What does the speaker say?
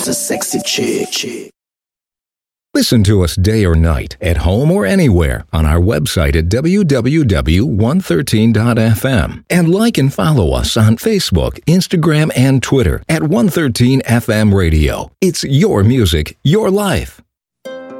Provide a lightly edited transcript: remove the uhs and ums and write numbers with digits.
It's a sexy chick. Listen to us day or night, at home or anywhere, on our website at www.113.fm. And like and follow us on Facebook, Instagram, and Twitter at 113FM Radio. It's your music, your life.